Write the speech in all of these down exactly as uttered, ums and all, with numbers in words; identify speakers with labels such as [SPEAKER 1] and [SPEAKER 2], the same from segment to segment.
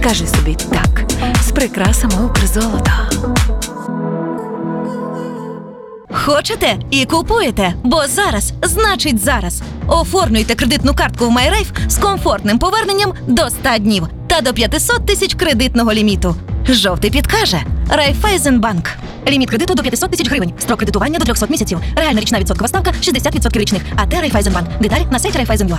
[SPEAKER 1] Скажи собі так з прикрасами Укрзолота.
[SPEAKER 2] Хочете і купуєте, бо зараз значить зараз. Оформлюйте кредитну картку в MyRafe з комфортним поверненням до ста днів та до п'ятсот тисяч кредитного ліміту. Жовтий підкаже Райфайзенбанк. Ліміт кредиту до п'ятсот тисяч гривень. Строк кредитування до триста місяців. Реальна річна відсоткова ставка шістдесят відсотків річних. АТ Райфайзенбанк. Деталі на сайті Райфайзен.ua.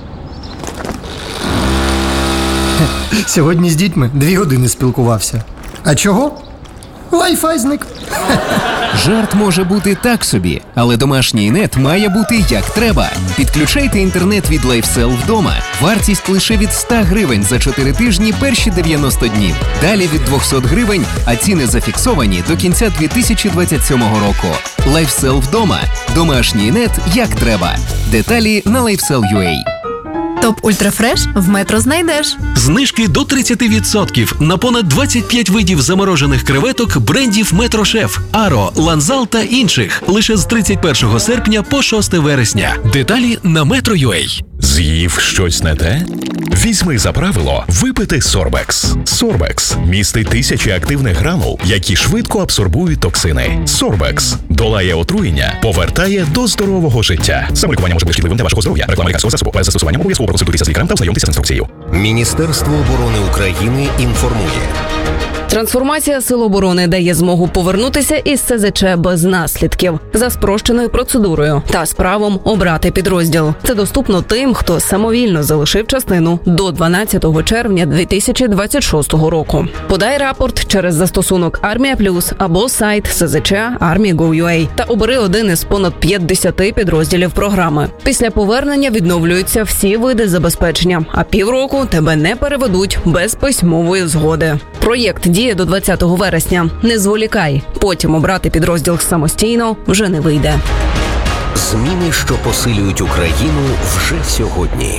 [SPEAKER 3] Сьогодні з дітьми дві години спілкувався. А чого? Wi-Fi зник.
[SPEAKER 4] Жарт може бути так собі, але домашній нет має бути як треба. Підключайте інтернет від LifeSell вдома. Вартість лише від ста гривень за чотири тижні перші дев'яносто днів. Далі від двісті гривень, а ціни зафіксовані до кінця дві тисячі двадцять сьомого року. LifeSell вдома. Домашній нет як треба. Деталі на LifeSell.ua.
[SPEAKER 1] Топ Ультрафреш в Метро знайдеш.
[SPEAKER 5] Знижки до тридцять відсотків на понад двадцять п'ять видів заморожених креветок брендів Метро Шеф, Аро, Ланзал та інших. Лише з тридцять першого серпня по шосте вересня. Деталі на Metro.ua.
[SPEAKER 6] З'їв щось не те? Візьми за правило випити Сорбекс. Сорбекс містить тисячі активних гранул, які швидко абсорбують токсини. Сорбекс долає отруєння, повертає до здорового життя. Саме лікування може бути шкідливим для вашого здоров'я. Реклама лікарського засобу. Перед застосуванням обов'язково проконсультуйтеся з лікарем та ознайомтеся з інструкцією.
[SPEAKER 7] Міністерство оборони України інформує.
[SPEAKER 8] Трансформація Сил оборони дає змогу повернутися із ес зет че без наслідків за спрощеною процедурою та з правом обрати підрозділ. Це доступно тим, хто самовільно залишив частину до дванадцятого червня дві тисячі двадцять шостого року. Подай рапорт через застосунок Армія Плюс або сайт ес зет че армія точка гов точка ю а та обери один із понад п'ятдесяти підрозділів програми. Після повернення відновлюються всі види забезпечення, а півроку тебе не переведуть без письмової згоди. Проєкт діє до двадцятого вересня. Не зволікай. Потім обрати підрозділ самостійно вже не вийде.
[SPEAKER 7] Зміни, що посилюють Україну вже сьогодні.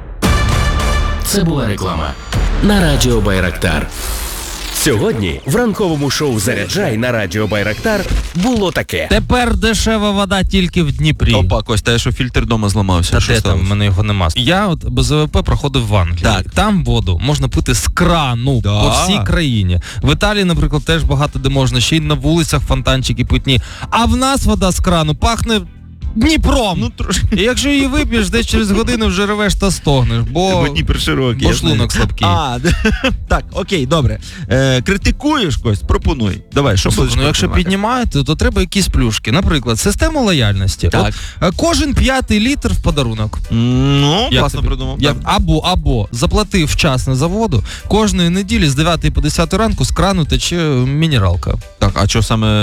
[SPEAKER 5] Це була реклама на Радіо Байрактар. Сьогодні в ранковому шоу «Заряджай» на Радіо Байрактар було таке.
[SPEAKER 9] Тепер дешева вода тільки в Дніпрі.
[SPEAKER 10] Опа, Костя, я що фільтр вдома зламався.
[SPEAKER 9] Та
[SPEAKER 10] що
[SPEAKER 9] де
[SPEAKER 10] сталося?
[SPEAKER 9] там, в мене його нема. Я от без зе ве пе проходив в Англії.
[SPEAKER 10] Так.
[SPEAKER 9] Там воду можна пити з крану
[SPEAKER 10] Да.
[SPEAKER 9] по всій країні. В Італії, наприклад, теж багато де можна. Ще й на вулицях фонтанчики питні. А в нас вода з крану пахне Дніпром.
[SPEAKER 10] Ну, трошки.
[SPEAKER 9] І якщо її вип'єш, десь через годину вже ревеш та стогнеш, бо,
[SPEAKER 10] Бо Дніпр широкий.
[SPEAKER 9] бо шлунок слабкий.
[SPEAKER 10] А, так, окей, добре. Е, критикуєш, Кость? Пропонуй. Давай, що будеш
[SPEAKER 9] Ну, якщо
[SPEAKER 10] пропонувати?
[SPEAKER 9] піднімаєте, то треба якісь плюшки. Наприклад, система лояльності.
[SPEAKER 10] Так.
[SPEAKER 9] От, е, кожен п'ятий літр в подарунок.
[SPEAKER 10] Ну,
[SPEAKER 9] Як
[SPEAKER 10] класно
[SPEAKER 9] тобі?
[SPEAKER 10] придумав.
[SPEAKER 9] Як,
[SPEAKER 10] так.
[SPEAKER 9] або, або заплатив вчасно за воду, кожної неділі з дев'ятої по десяту ранку з крану тече мінералка.
[SPEAKER 10] Так, а що саме